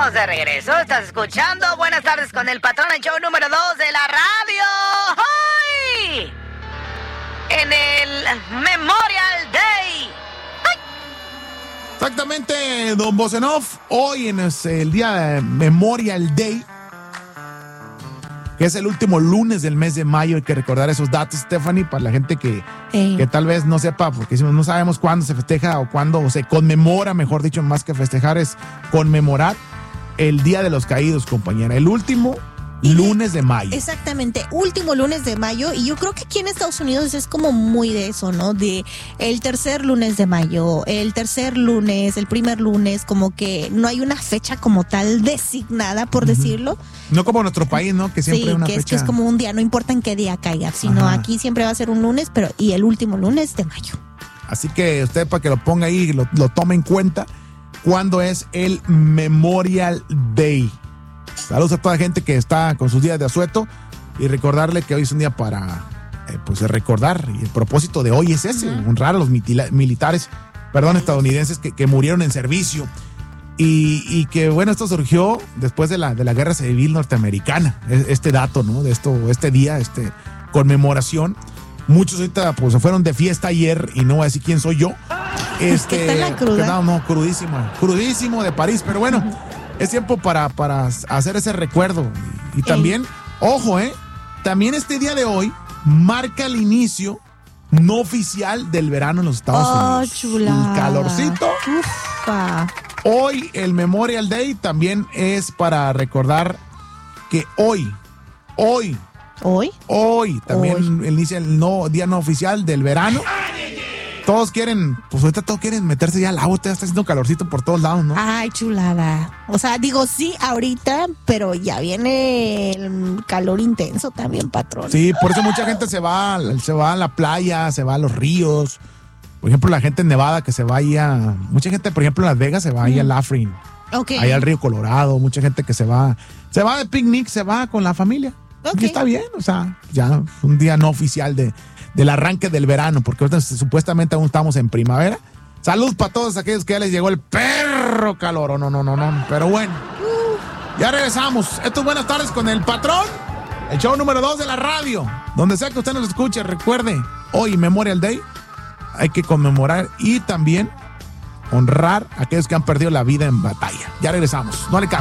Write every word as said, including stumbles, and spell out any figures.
estamos de regreso. Estás escuchando Buenas tardes con el patrón, el show número dos de la radio. ¡Hoy! En el Memorial Day. ¡Ay! Exactamente, don Bosenov. Hoy en el día de Memorial Day, que es el último lunes del mes de mayo. Hay que recordar esos datos, Stephanie, para la gente que, que tal vez no sepa, porque no sabemos cuándo se festeja o cuándo se conmemora, mejor dicho, más que festejar es conmemorar el Día de los Caídos, compañera. El último lunes de mayo. Exactamente, último lunes de mayo. Y yo creo que aquí en Estados Unidos es como muy de eso, ¿no? De el tercer lunes de mayo, el tercer lunes, el primer lunes, como que no hay una fecha como tal designada, por uh-huh. decirlo. No como nuestro país, ¿no? Que siempre sí, hay una que fecha. Es, que es como un día, no importa en qué día caiga, sino Ajá. aquí siempre va a ser un lunes, pero y el último lunes de mayo. Así que usted, para que lo ponga ahí y lo, lo tome en cuenta, ¿cuándo es el Memorial Day? Saludos a toda la gente que está con sus días de asueto y recordarle que hoy es un día para eh, pues recordar, y el propósito de hoy es ese, uh-huh. honrar a los mitila- militares, perdón, estadounidenses que, que murieron en servicio. Y, y que bueno, esto surgió después de la, de la guerra civil norteamericana, este dato, ¿no? De esto, este día, este conmemoración. Muchos ahorita pues se fueron de fiesta ayer y no voy a decir quién soy yo. Este, ¿Está en la cruda? No, no, crudísima, crudísimo de París, pero bueno, es tiempo para, para hacer ese recuerdo. Y, y también, ojo, eh, también este día de hoy marca el inicio no oficial del verano en los Estados oh, Unidos. Chulada. El calorcito. Ufa. Hoy el Memorial Day también es para recordar que hoy, hoy, hoy, hoy también hoy. inicia el no, día no oficial del verano. Todos quieren, pues ahorita todos quieren meterse ya al agua, ya está haciendo calorcito por todos lados, ¿no? Ay, chulada. O sea, digo sí ahorita, pero ya viene el calor intenso también, patrón. Sí, por eso mucha gente se va, se va a la playa, se va a los ríos. Por ejemplo, la gente en Nevada que se va ahí a... Mucha gente, por ejemplo, en Las Vegas se va ahí mm. a Laughlin. Okay. Ahí al río Colorado. Mucha gente que se va... Se va de picnic, se va con la familia. Okay. Y está bien, o sea, ya un día no oficial de, del arranque del verano, porque ahorita supuestamente aún estamos en primavera. Salud para todos aquellos que ya les llegó el perro calor. Oh, no, no, no, no. Pero bueno, uh. ya regresamos. Esto es Buenas tardes con el patrón. El show número dos de la radio. Donde sea que usted nos escuche, recuerde, hoy Memorial Day. Hay que conmemorar y también honrar a aquellos que han perdido la vida en batalla. Ya regresamos. No le cambie.